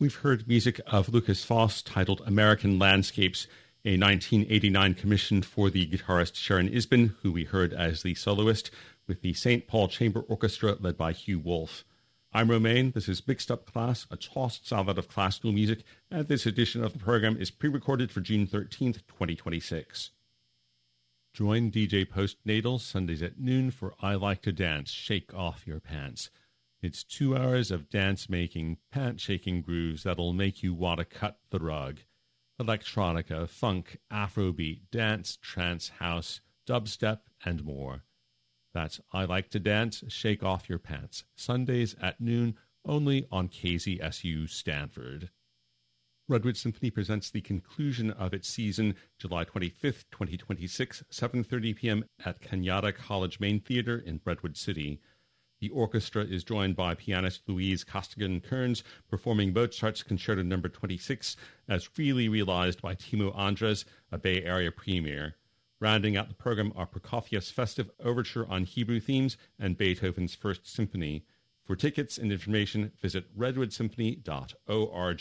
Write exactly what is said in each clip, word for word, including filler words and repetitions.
We've heard music of Lukas Foss titled American Landscapes, a nineteen eighty-nine commission for the guitarist Sharon Isbin, who we heard as the soloist, with the Saint Paul Chamber Orchestra led by Hugh Wolf. I'm Romain. This is Mixed Up Class, a tossed salad of classical music, and this edition of the program is pre-recorded for June thirteenth, twenty twenty-six. Join D J Postnatal Sundays at noon for I Like to Dance, Shake Off Your Pants. It's two hours of dance-making, pant-shaking grooves that'll make you want to cut the rug. Electronica, funk, Afrobeat, dance, trance, house, dubstep, and more. That's I Like to Dance, Shake Off Your Pants. Sundays at noon, only on K Z S U Stanford. Redwood Symphony presents the conclusion of its season, July twenty-fifth, twenty twenty-six, seven thirty p.m. at Kenyatta College Main Theater in Redwood City. The orchestra is joined by pianist Louise Costigan-Kearns, performing Mozart's Concerto Number twenty-six, as freely realized by Timo Andres, a Bay Area premiere. Rounding out the program are Prokofiev's festive overture on Hebrew themes and Beethoven's First Symphony. For tickets and information, visit redwood symphony dot org.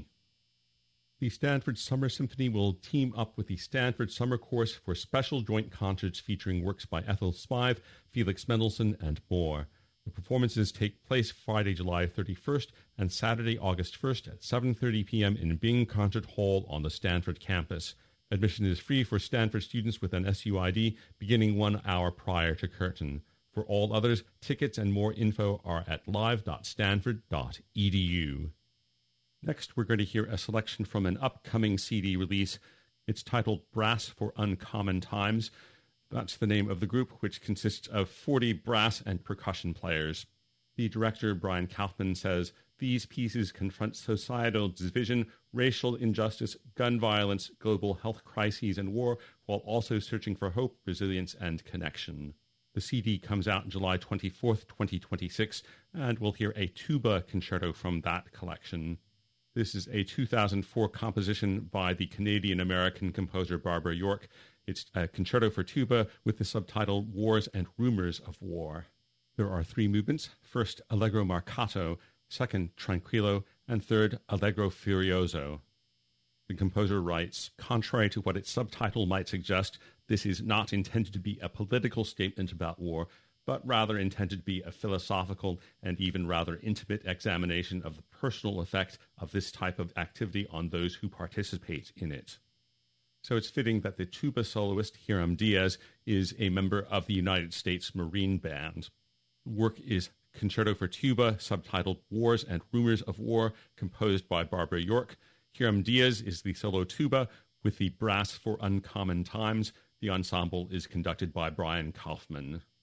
The Stanford Summer Symphony will team up with the Stanford Summer Course for special joint concerts featuring works by Ethel Spive, Felix Mendelssohn, and more. The performances take place Friday, July thirty-first and Saturday, August first at seven thirty p.m. in Bing Concert Hall on the Stanford campus. Admission is free for Stanford students with an S U I D beginning one hour prior to curtain. For all others, tickets and more info are at live dot stanford dot e d u. Next, we're going to hear a selection from an upcoming C D release. It's titled Brass for Uncommon Times. That's the name of the group, which consists of forty brass and percussion players. The director, Brian Kaufman, says, these pieces confront societal division, racial injustice, gun violence, global health crises, and war, while also searching for hope, resilience, and connection. The C D comes out July twenty-fourth, twenty twenty-six, and we'll hear a tuba concerto from that collection. This is a two thousand four composition by the Canadian-American composer Barbara York. It's a concerto for tuba with the subtitle Wars and Rumors of War. There are three movements. First, Allegro Marcato. Second, Tranquillo. And third, Allegro Furioso. The composer writes, contrary to what its subtitle might suggest, this is not intended to be a political statement about war, but rather intended to be a philosophical and even rather intimate examination of the personal effect of this type of activity on those who participate in it. So it's fitting that the tuba soloist Hiram Diaz is a member of the United States Marine Band. The work is Concerto for Tuba, subtitled Wars and Rumors of War, composed by Barbara York. Hiram Diaz is the solo tuba with the Brass for Uncommon Times. The ensemble is conducted by Brian Kaufman.